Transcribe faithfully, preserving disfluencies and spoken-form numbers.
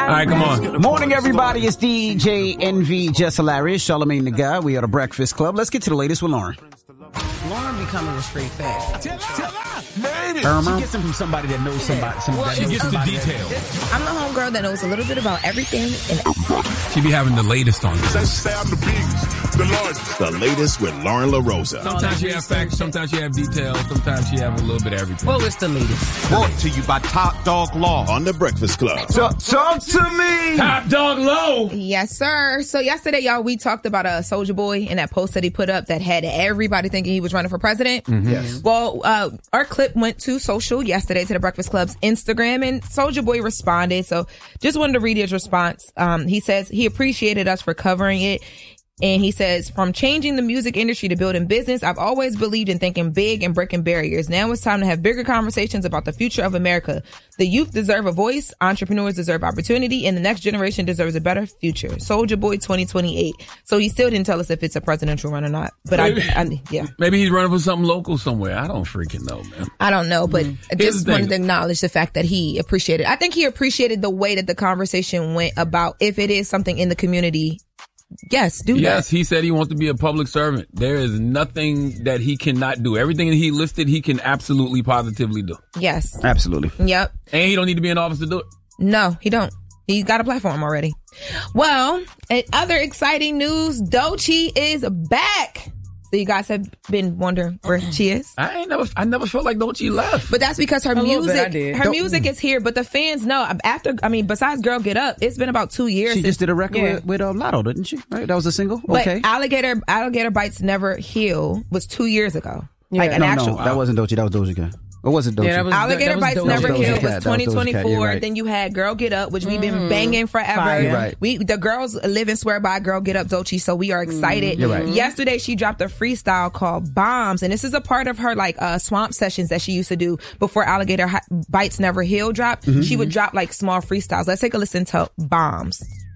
right, come on. Morning, everybody. It's D J Envy, Just Hilarious, Charlamagne the Guy. We are the Breakfast Club. Let's get to the latest with Lauren. Lauren becoming a straight fact. Tell her, made it. Irma? She gets them from somebody that knows somebody. somebody Well, that she knows gets the somebody details. I'm the homegirl that knows a little bit about everything and everybody. She be having the latest on this. They say I'm the biggest, the largest. The latest with Lauren LaRosa. Sometimes you have facts, sometimes you have details, sometimes you have a little bit of everything. Well, it's the latest. Brought to you by Top Dog Law on the Breakfast Club. Talk, talk to me. Top Dog Low. Yes, sir. So yesterday, y'all, we talked about a Soulja Boy and that post that he put up that had everybody thinking he was running for president. Mm-hmm. Yes. Well, uh, our clip went to social yesterday to the Breakfast Club's Instagram, and Soulja Boy responded. So just wanted to read his response. Um, he says he appreciated us for covering it. And he says, from changing the music industry to building business, I've always believed in thinking big and breaking barriers. Now it's time to have bigger conversations about the future of America. The youth deserve a voice, entrepreneurs deserve opportunity, and the next generation deserves a better future. Soulja Boy twenty twenty-eight. So he still didn't tell us if it's a presidential run or not. But Maybe. I, I, yeah. Maybe he's running for something local somewhere. I don't freaking know, man. I don't know, but I Here's just the thing. wanted to acknowledge the fact that he appreciated. I think he appreciated the way that the conversation went about if it is something in the community. Yes, do Yes, that. he said he wants to be a public servant. There is nothing that he cannot do. Everything that he listed, he can absolutely positively do. Yes. Absolutely. Yep. And he don't need to be in office to do it. No, he don't. He got a platform already. Well, in other exciting news, Doechii is back. So you guys have been wondering where she is? I ain't never, I never felt like Doechii left. But that's because her A little bit, I music, did. her Don't- music is here. But the fans know. After, I mean, besides "Girl Get Up," it's been about two years. She since, just did a record Yeah. with, with uh, Lotto, didn't she? Right? That was a single? But Okay. Alligator, Alligator Bites Never Heal was two years ago. Yeah. Like an no, actual. no, that wasn't Doechii. That was Doja Cat. Or was it Doechii? Yeah, that was- Alligator was Bites Doja Never Cat. Kill Doja was Cat. That was twenty Doja Cat, twenty-four. you're right. Then you had Girl Get Up, which we've been banging forever. Fire. Right. We the girls live and swear by Girl Get Up Doechii, so we are excited. You're right. Yesterday she dropped a freestyle called Bombs, and this is a part of her like uh, swamp sessions that she used to do before Alligator Hi- Bites Never Heal dropped. She would drop like small freestyles. Let's take a listen to Bombs.